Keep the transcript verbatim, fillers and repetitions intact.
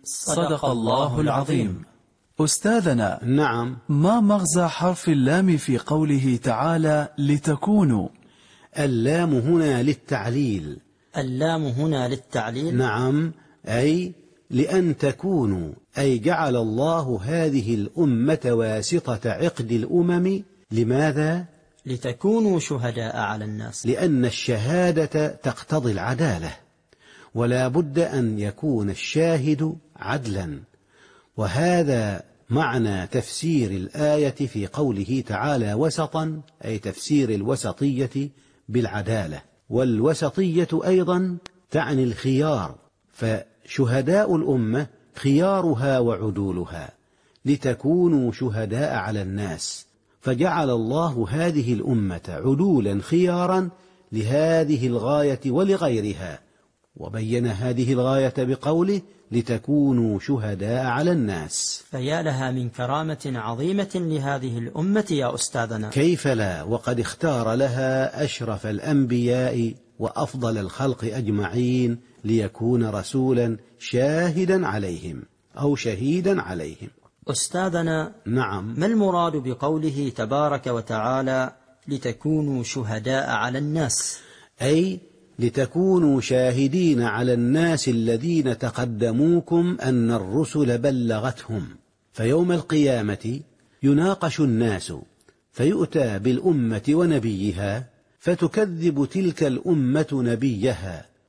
صدق الله العظيم. أستاذنا، نعم. ما مغزى حرف اللام في قوله تعالى لتكونوا؟ اللام هنا للتعليل. اللام هنا للتعليل. نعم، أي لأن تكونوا، أي جعل الله هذه الأمة واسطة عقد الأمم. لماذا؟ لتكونوا شهداء على الناس، لأن الشهادة تقتضي العدالة، ولا بد أن يكون الشاهد عدلا، وهذا معنى تفسير الآية في قوله تعالى وسطا، أي تفسير الوسطية بالعدالة. والوسطية أيضا تعني الخيار، فشهداء الأمة خيارها وعدولها، لتكونوا شهداء على الناس، فجعل الله هذه الأمة عدولا خيارا لهذه الغاية ولغيرها، وبين هذه الغاية بقوله لتكونوا شهداء على الناس. فيا لها من كرامة عظيمة لهذه الأمة يا أستاذنا. كيف لا، وقد اختار لها أشرف الأنبياء وأفضل الخلق أجمعين ليكون رسولا شاهدا عليهم أو شهيدا عليهم. أستاذنا، نعم. ما المراد بقوله تبارك وتعالى لتكونوا شهداء على الناس؟ أي لتكونوا شاهدين على الناس الذين تقدموكم أن الرسل بلغتهم، فيوم القيامة يناقش الناس، فيؤتى بالأمة ونبيها، فتكذب تلك الأمة نبيها،